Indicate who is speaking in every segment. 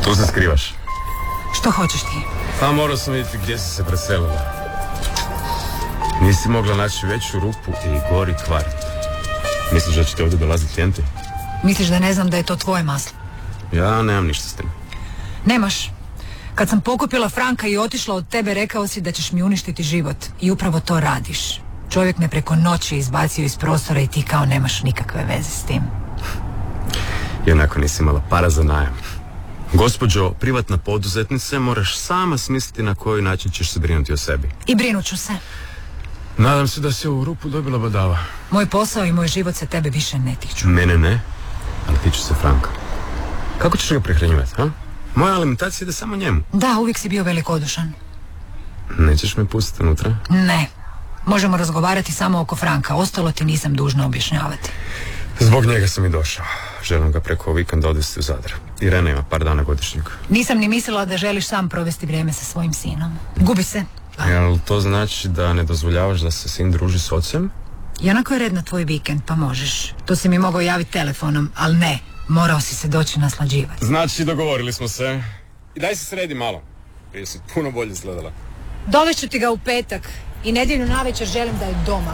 Speaker 1: Tu se skrivaš.
Speaker 2: Što hoćeš ti?
Speaker 1: Pa morao sam vidjeti gdje si se preselila. Nisi mogla naći veću rupu i gori kvar. Misliš da će ti ovdje dolaziti klijenti?
Speaker 2: Misliš da ne znam da je to tvoje maslo?
Speaker 1: Ja nemam ništa s tim.
Speaker 2: Nemaš. Kad sam pokupila Franka i otišla od tebe, rekao si da ćeš mi uništiti život. I upravo to radiš. Čovjek me preko noći izbacio iz prostora i ti kao nemaš nikakve veze s tim.
Speaker 1: Jednako nisi imala para za najam. Gospođo privatna poduzetnice, moraš sama smisliti na koji način ćeš se brinuti o sebi.
Speaker 2: I brinut ću se.
Speaker 1: Nadam se da si ovu rupu dobila badava.
Speaker 2: Moj posao i moj život se tebe više ne tiču.
Speaker 1: Mene ne, ali tiču se Franka. Kako ćeš ga prehranjivati, ha? Moja alimentacija ide samo njemu.
Speaker 2: Da, uvijek si bio velikodušan.
Speaker 1: Nećeš me pustiti unutra?
Speaker 2: Ne. Možemo razgovarati samo oko Franka. Ostalo ti nisam dužna objašnjavati.
Speaker 1: Zbog njega sam i došao. Želim ga preko vikenda odvesti u Zadar. Irena ima par dana godišnjeg.
Speaker 2: Nisam ni mislila da želiš sam provesti vrijeme sa svojim sinom. Gubi se.
Speaker 1: Jel to znači da ne dozvoljavaš da se sin druži s ocem?
Speaker 2: Janako je red na tvoj vikend, pa možeš. To si mi mogao javiti telefonom, ali ne. Morao si se doći naslađivati.
Speaker 1: Znači, dogovorili smo se. I daj se sredi malo. Prije si puno bolje izgledala.
Speaker 2: Dovešću ti ga u petak i nedjelju navečer želim da je doma.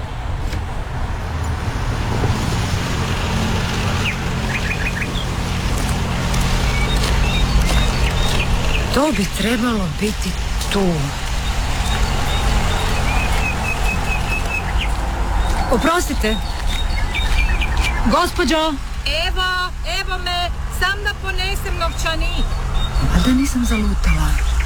Speaker 2: To bi trebalo biti tu. Oprostite. Gospođo.
Speaker 3: Evo me, sam da ponesem novčanik.
Speaker 2: A da nisam zalutala.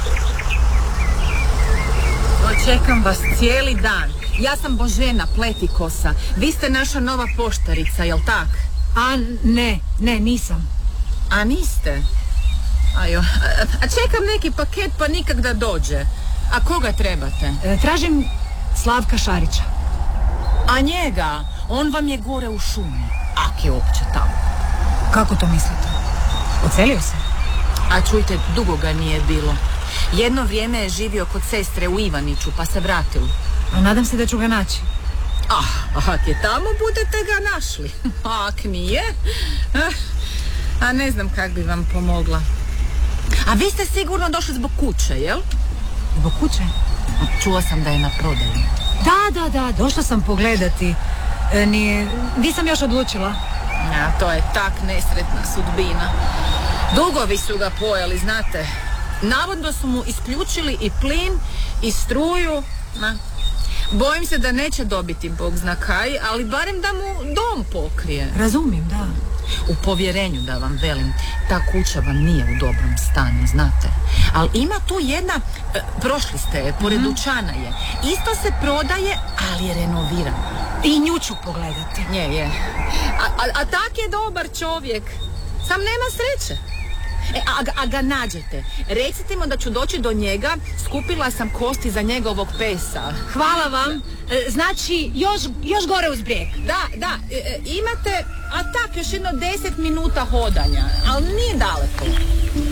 Speaker 3: Očekam vas cijeli dan. Ja sam Božena Pletikosa. Vi ste naša nova poštarica, jel tak?
Speaker 2: A ne, nisam.
Speaker 3: A niste? Ajo, a čekam neki paket pa nikak da dođe. A koga trebate?
Speaker 2: Tražim Slavka Šarića.
Speaker 3: A njega? On vam je gore u šumi. Ak je uopće tamo.
Speaker 2: Kako to mislite? Ocelio se?
Speaker 3: A čujte, dugo ga nije bilo. Jedno vrijeme je živio kod sestre u Ivaniću, pa se vratio.
Speaker 2: A nadam se da ću ga naći.
Speaker 3: Ak je tamo, budete ga našli. Ak nije, a ne znam kak bi vam pomogla. A vi ste sigurno došli zbog kuće, jel?
Speaker 2: Zbog kuće?
Speaker 3: Čula sam da je na prodaju.
Speaker 2: Da, došla sam pogledati. Nisam još odlučila.
Speaker 3: A to je tak nesretna sudbina. Dugovi su ga pojeli, znate. Navodno su mu isključili i plin i struju. Bojim se da neće dobiti Bog zna kaj, ali barem da mu dom pokrije.
Speaker 2: Razumijem, da.
Speaker 3: U povjerenju da vam velim, ta kuća vam nije u dobrom stanju, znate. Ali ima tu jedna, prošli ste je, pored dućana je. Isto se prodaje, ali je renovirana.
Speaker 2: I nju ću pogledati.
Speaker 3: Je. A tak je dobar čovjek. Sam nema sreće. A ga nađete. Recite mu da ću doći do njega. Skupila sam kosti za njegovog pesa.
Speaker 2: Hvala vam. Znači, još gore uz brijeg.
Speaker 3: Da. Imate, a tak, još jedno 10 minuta hodanja. Ali nije daleko.